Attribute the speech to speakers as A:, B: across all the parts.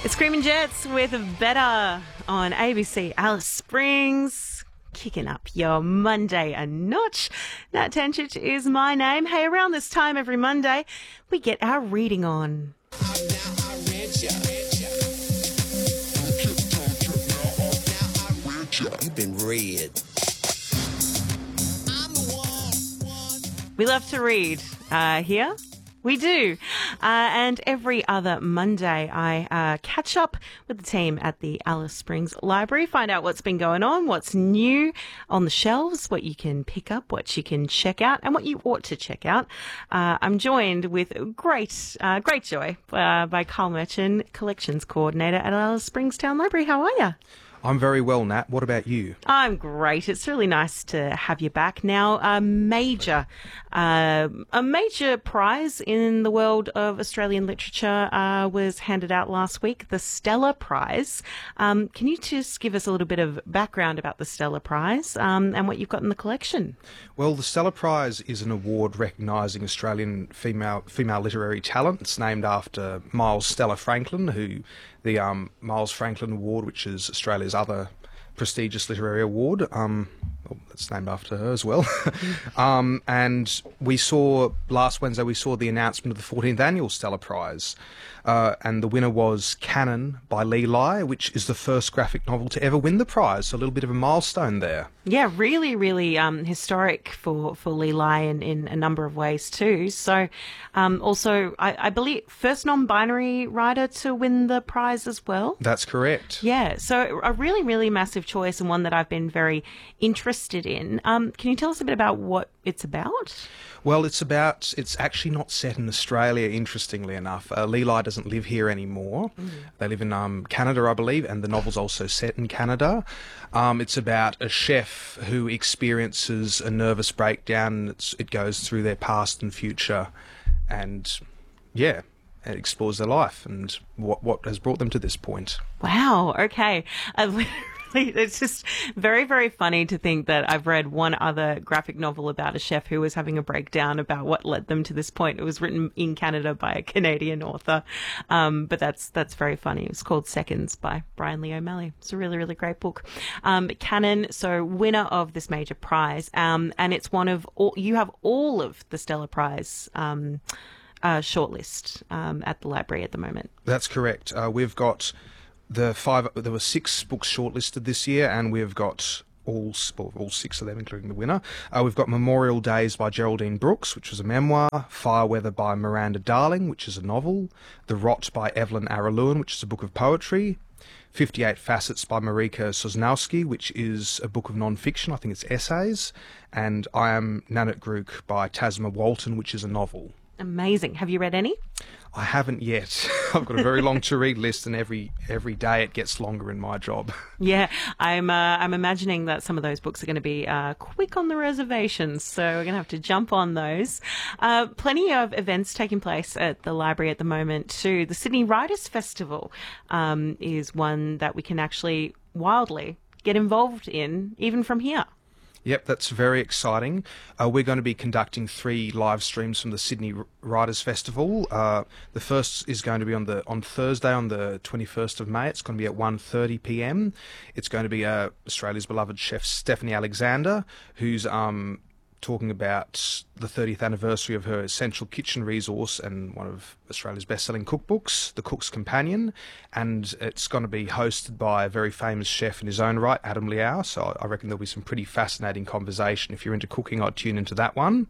A: It's Screaming Jets with Better on ABC Alice Springs. Kicking up your Monday a notch. Nat Tenchich is my name. Hey, around this time every Monday, we get our reading on.
B: You've been read.
A: We love to read here. We do. And every other Monday, I catch up with the team at the Alice Springs Library, find out what's been going on, what's new on the shelves, what you can pick up, what you can check out, and what you ought to check out. I'm joined with great joy by Carl Merchant, Collections Coordinator at Alice Springs Town Library. How are you?
C: I'm very well, Nat. What about you?
A: I'm great. It's really nice to have you back. Now, a major prize in the world of Australian literature was handed out last week, the Stella Prize. Can you just give us a little bit of background about the Stella Prize and what you've got in the collection?
C: Well, the Stella Prize is an award recognising Australian female literary talent. It's named after Miles Stella Franklin, who the Miles Franklin Award, which is Australia's other prestigious literary award. It's named after her as well. And last Wednesday we saw the announcement of the 14th annual Stella Prize. And the winner was Cannon by Lee Lai, which is the first graphic novel to ever win the prize. So a little bit of a milestone there.
A: Yeah, really, really historic for Lee Lai in a number of ways too. So also, I believe, first non-binary writer to win the prize as well.
C: That's correct.
A: Yeah, so a really, really massive choice and one that I've been very interested in. Can you tell us a bit about what it's about?
C: Well, it's actually not set in Australia, interestingly enough. Lee Lai doesn't live here anymore. They live in Canada, I believe, and the novel's also set in Canada. It's about a chef who experiences a nervous breakdown. It goes through their past and future, and it explores their life and what has brought them to this point.
A: Wow, okay. It's just very, very funny to think that I've read one other graphic novel about a chef who was having a breakdown about what led them to this point. It was written in Canada by a Canadian author, but that's very funny. It was called Seconds by Brian Lee O'Malley. It's a really, really great book. Cannon, so winner of this major prize, and it's one of you have all of the Stella Prize shortlist at the library at the moment.
C: That's correct. We've got there were 6 books shortlisted this year, and we've got all 6 of them, including the winner. We've got Memorial Days by Geraldine Brooks, which was a memoir, Fireweather by Miranda Darling, which is a novel, The Rot by Evelyn Araluen, which is a book of poetry, 58 Facets by Marika Sosnowski, which is a book of non-fiction, I think it's essays, and I Am Nanit Grook by Tasma Walton, which is a novel.
A: Amazing. Have you read any?
C: I haven't yet. I've got a very long to-read list, and every day it gets longer in my job.
A: Yeah, I'm imagining that some of those books are going to be quick on the reservations, so we're going to have to jump on those. Plenty of events taking place at the library at the moment too. The Sydney Writers' Festival is one that we can actually wildly get involved in, even from here.
C: Yep, that's very exciting. We're going to be conducting 3 live streams from the Sydney Writers' Festival. The first is going to be on Thursday, on the 21st of May. It's going to be at 1:30 p.m. It's going to be Australia's beloved chef Stephanie Alexander, who's talking about the 30th anniversary of her Essential Kitchen resource and one of Australia's best-selling cookbooks, The Cook's Companion, and it's going to be hosted by a very famous chef in his own right, Adam Liao, so I reckon there'll be some pretty fascinating conversation. If you're into cooking, I'd tune into that one.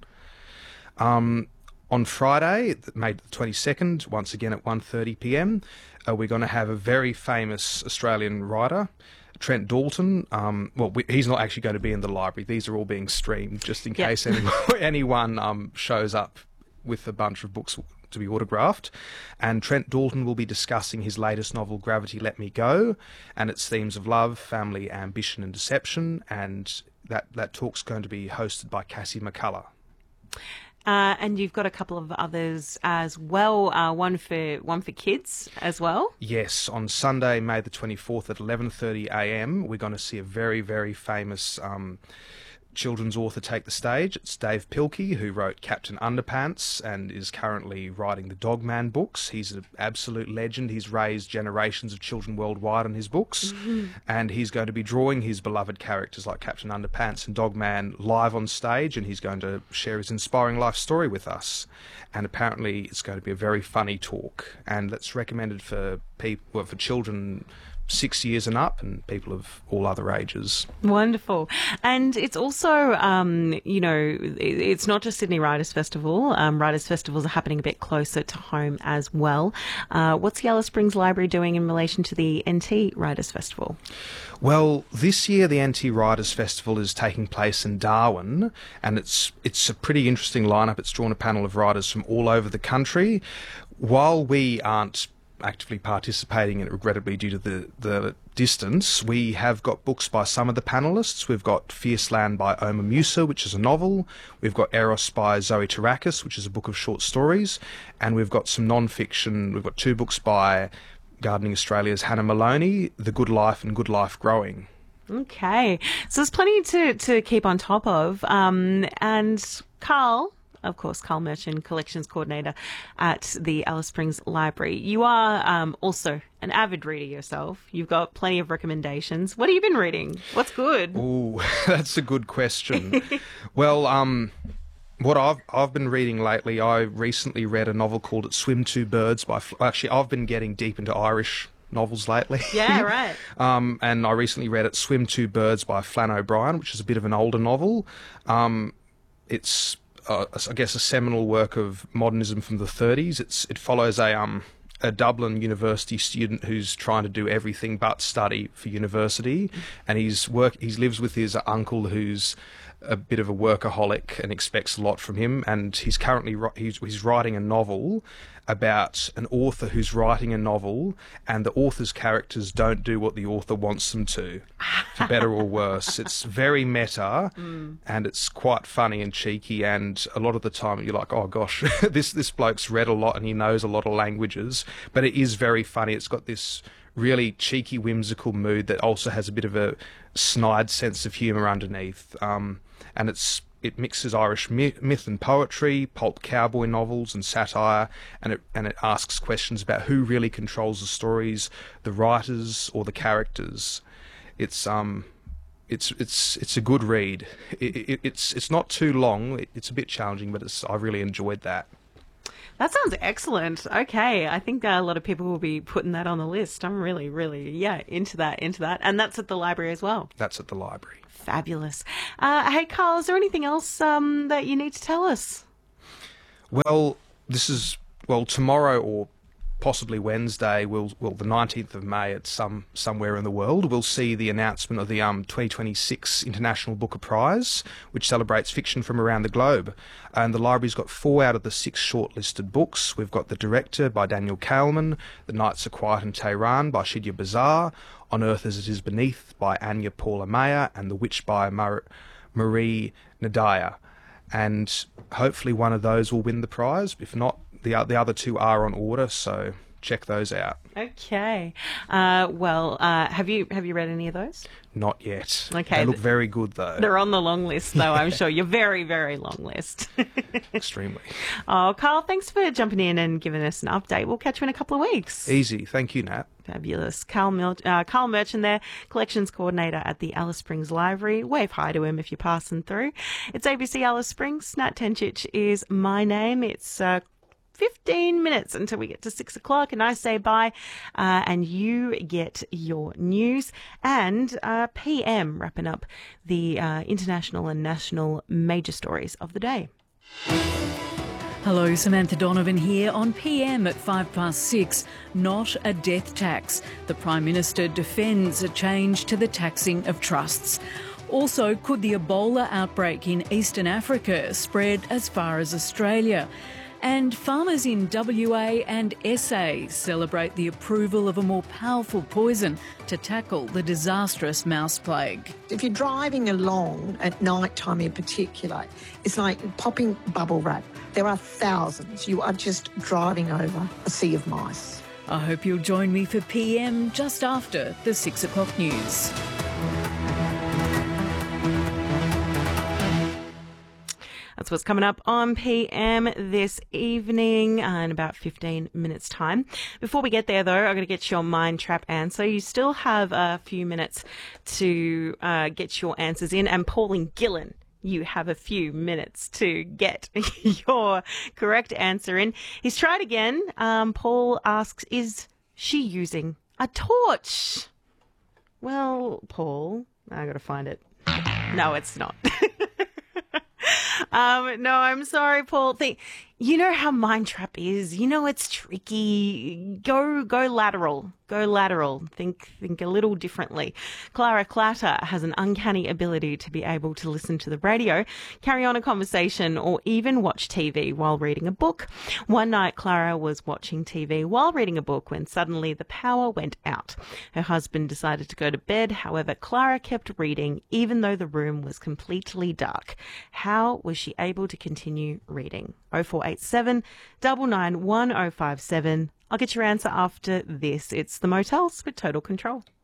C: On Friday, May the 22nd, once again at 1:30 p.m, we're going to have a very famous Australian writer, Trent Dalton. He's not actually going to be in the library. These are all being streamed just in case anyone shows up with a bunch of books to be autographed. And Trent Dalton will be discussing his latest novel, Gravity Let Me Go, and its themes of love, family, ambition and deception. And that talk's going to be hosted by Cassie McCullough.
A: And you've got a couple of others as well, one for kids as well.
C: Yes, on Sunday, May the 24th at 11:30 a.m, we're going to see a very, very famous children's author take the stage. It's Dave Pilkey, who wrote Captain Underpants and is currently writing the Dogman books. He's an absolute legend. He's raised generations of children worldwide on his books. And he's going to be drawing his beloved characters like Captain Underpants and Dogman live on stage, and he's going to share his inspiring life story with us. And apparently it's going to be a very funny talk, and that's recommended for people, for children 6 years and up, and people of all other ages.
A: Wonderful. And it's also, it's not just Sydney Writers Festival. Writers Festivals are happening a bit closer to home as well. What's the Alice Springs Library doing in relation to the NT Writers Festival?
C: Well, this year the NT Writers Festival is taking place in Darwin, and it's a pretty interesting lineup. It's drawn a panel of writers from all over the country. While we aren't actively participating in it, regrettably, due to the distance, we have got books by some of the panellists. We've got Fierce Land by Oma Musa, which is a novel. We've got Eros by Zoe Tarakis, which is a book of short stories. And we've got some non-fiction. We've got 2 books by Gardening Australia's Hannah Maloney, The Good Life and Good Life Growing.
A: Okay. So there's plenty to keep on top of. And Carl, of course, Carl Merchant, Collections Coordinator at the Alice Springs Library. You are also an avid reader yourself. You've got plenty of recommendations. What have you been reading? What's good?
C: Ooh, that's a good question. Well, what I've been reading lately, I recently read a novel called Swim Two Birds by... Actually, I've been getting deep into Irish novels lately.
A: Yeah, right.
C: And I recently read Swim Two Birds by Flann O'Brien, which is a bit of an older novel. It's... I guess a seminal work of modernism from the 30s. It follows a Dublin University student who's trying to do everything but study for university, and he lives with his uncle who's a bit of a workaholic and expects a lot from him, and he's currently he's writing a novel about an author who's writing a novel, and the author's characters don't do what the author wants them to, for better or worse. It's very meta, and it's quite funny and cheeky, and a lot of the time you're like, oh gosh, this bloke's read a lot and he knows a lot of languages, but it is very funny. It's got this really cheeky, whimsical mood that also has a bit of a snide sense of humour underneath, and it mixes Irish myth and poetry, pulp cowboy novels and satire, and it asks questions about who really controls the stories, the writers or the characters. It's a good read. It's not too long. It's a bit challenging, but I really enjoyed that.
A: That sounds excellent. Okay, I think a lot of people will be putting that on the list. I'm really, really, into that. And that's at the library as well.
C: That's at the library.
A: Fabulous. Hey, Carl, is there anything else that you need to tell us?
C: Well, tomorrow or possibly Wednesday, the 19th of May at somewhere in the world, we'll see the announcement of the 2026 International Booker Prize, which celebrates fiction from around the globe. And the library's got 4 out of the 6 shortlisted books. We've got The Director by Daniel Kaelman, The Nights Are Quiet in Tehran by Shidya Bazar, On Earth as It Is Beneath by Anya Paula Meyer, and The Witch by Marie Nadia. And hopefully one of those will win the prize. If not, the other 2 are on order, so check those out.
A: Okay. Have you read any of those?
C: Not yet.
A: Okay.
C: They look very good, though.
A: They're on the long list, though, I'm sure. You're very, very long list.
C: Extremely.
A: Oh, Carl, thanks for jumping in and giving us an update. We'll catch you in a couple of weeks.
C: Easy. Thank you, Nat.
A: Fabulous. Carl Merchant there, Collections Coordinator at the Alice Springs Library. Wave hi to him if you're passing through. It's ABC Alice Springs. Nat Tencic is my name. It's 15 minutes until we get to 6 o'clock, and I say bye, and you get your news and PM wrapping up the international and national major stories of the day.
B: Hello, Samantha Donovan here on PM at 6:05. Not a death tax. The Prime Minister defends a change to the taxing of trusts. Also, could the Ebola outbreak in Eastern Africa spread as far as Australia? And farmers in WA and SA celebrate the approval of a more powerful poison to tackle the disastrous mouse plague.
D: If you're driving along at night time in particular, it's like popping bubble wrap. There are thousands. You are just driving over a sea of mice.
B: I hope you'll join me for PM just after the 6 o'clock news.
A: That's what's coming up on PM this evening in about 15 minutes' time. Before we get there, though, I'm going to get your mind trap answer. You still have a few minutes to get your answers in. And Pauline Gillen, you have a few minutes to get your correct answer in. He's tried again. Paul asks, is she using a torch? Well, Paul, I got to find it. No, it's not. No, I'm sorry, Paul. You know how Mind Trap is. You know it's tricky. Go lateral. Go lateral. Think a little differently. Clara Clatter has an uncanny ability to be able to listen to the radio, carry on a conversation, or even watch TV while reading a book. One night, Clara was watching TV while reading a book when suddenly the power went out. Her husband decided to go to bed. However, Clara kept reading even though the room was completely dark. How was she able to continue reading? 0487 991 1057. I'll get your answer after this. It's the Motels with Total Control.